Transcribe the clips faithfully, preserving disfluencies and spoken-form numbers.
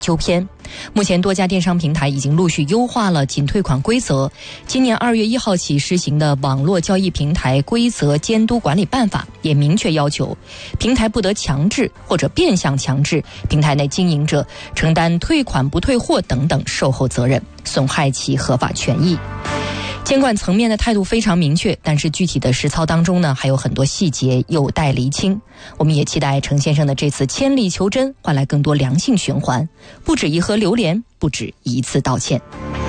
纠偏。目前多家电商平台已经陆续优化了仅退款规则。今年二月一号起施行的网络交易平台规则监督管理办法也明确要求，平台不得强制或者变相强制平台内经营者承担退款不退货等等售后责任，损害其合法权益。监管层面的态度非常明确，但是具体的实操当中呢，还有很多细节有待厘清。我们也期待程先生的这次千里求真换来更多良性循环，不止一盒榴莲，不止一次道歉。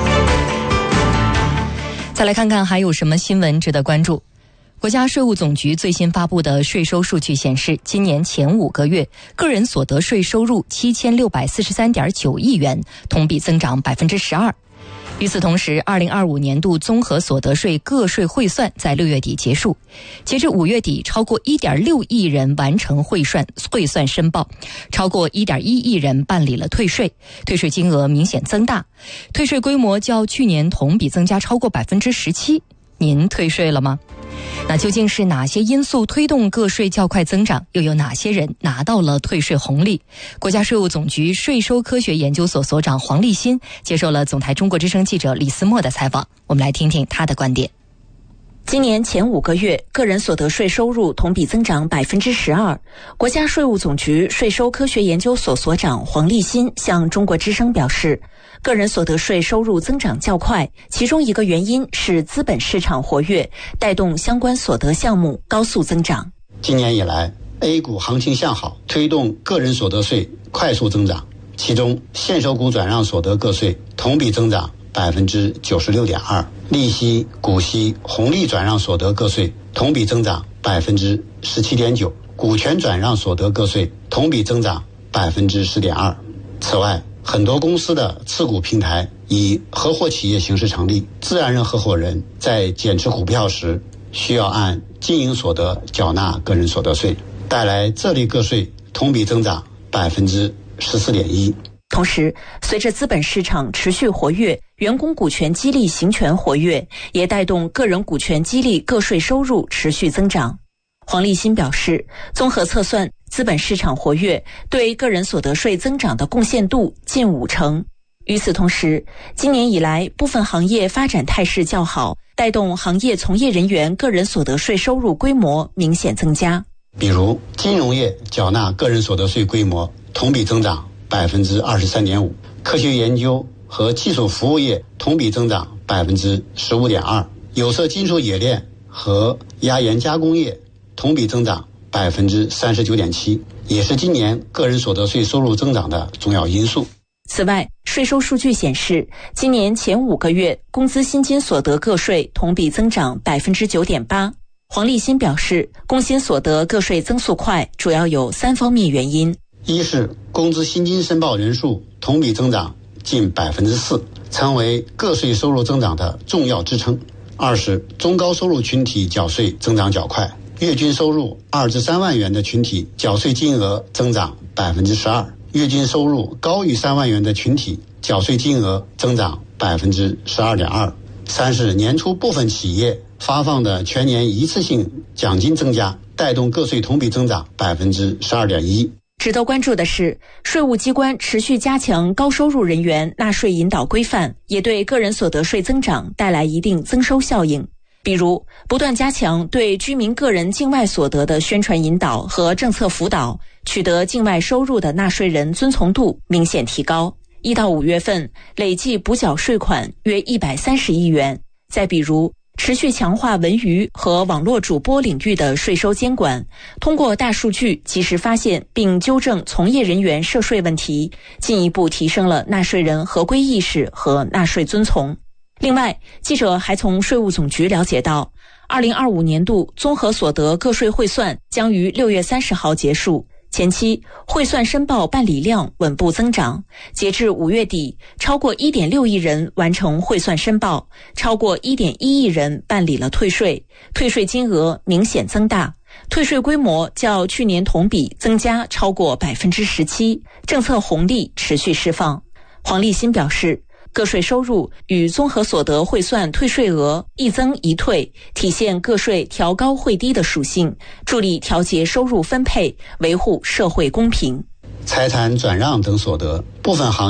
再来看看还有什么新闻值得关注。国家税务总局最新发布的税收数据显示，今年前五个月个人所得税收入七千六百四十三点九亿元，同比增长百分之十二。与此同时，二零二五年度综合所得税个税汇算在六月底结束，截至五月底，超过一点六亿人完成汇算汇算申报，超过一点一亿人办理了退税，退税金额明显增大，退税规模较去年同比增加超过百分之十七。您退税了吗？那究竟是哪些因素推动个税较快增长？又有哪些人拿到了退税红利？国家税务总局税收科学研究所所长黄立新接受了总台中国之声记者李思墨的采访，我们来听听他的观点。 今年前五个月，个人所得税收入同比增长百分之十二。国家税务总局税收科学研究所所长黄立新向中国之声表示，个人所得税收入增长较快，其中一个原因是资本市场活跃，带动相关所得项目高速增长。 今年以来 ，A 股行情向好，推动个人所得税快速增长，其中现收股转让所得个税同比增长百分之九十六点二，利息、股息、红利转让所得个税同比增长百分之十七点九，股权转让所得个税同比增长百分之十点二。此外，很多公司的次股平台以合伙企业形式成立，自然人合伙人在减持股票时需要按经营所得缴纳个人所得税，带来这类个税同比增长百分之十四点一。 同时，随着资本市场持续活跃，员工股权激励行权活跃，也带动个人股权激励个税收入持续增长。黄立新表示，综合测算，资本市场活跃对个人所得税增长的贡献度近五成。与此同时，今年以来部分行业发展态势较好，带动行业从业人员个人所得税收入规模明显增加。 比如金融业缴纳个人所得税规模同比增长百分之二十三点五，科学研究和技术服务业同比增长百分之十五点二，有色金属冶炼和压延加工业同比增长百分之三十九点七，也是今年个人所得税收入增长的重要因素。 此外，税收数据显示，今年前五个月工资薪金所得个税同比增长百分之九点八。黄立新表示，工薪所得个税增速快，主要有三方面原因。 一是工资薪金申报人数同比增长近百分之四，成为个税收入增长的重要支撑。二是中高收入群体缴税增长较快，月均收入二至三万元的群体缴税金额增长百分之十二，月均收入高于三万元的群体缴税金额增长百分之十二点二。三是年初部分企业发放的全年一次性奖金增加，带动个税同比增长百分之十二点一。 值得关注的是，税务机关持续加强高收入人员纳税引导规范，也对个人所得税增长带来一定增收效应。比如，不断加强对居民个人境外所得的宣传引导和政策辅导，取得境外收入的纳税人遵从度明显提高。一到五月份，累计补缴税款约一百三十亿元。再比如，持续强化文娱和网络主播领域的税收监管，通过大数据及时发现并纠正从业人员涉税问题，进一步提升了纳税人合规意识和纳税遵从。另外，记者还从税务总局了解到，二零二五年度综合所得个税汇算将于六月三十号结束。前期汇算申报办理量稳步增长，截至五月底，超过 一点六亿人完成汇算申报，超过 一点一亿人办理了退税，退税金额明显增大，退税规模较去年同比增加超过百分之十七，政策红利持续释放。黄立新表示，个税收入与综合所得汇算退税额一增一退，体现个税调高汇低的属性，助力调节收入分配，维护社会公平。 财产转让等所得，部分行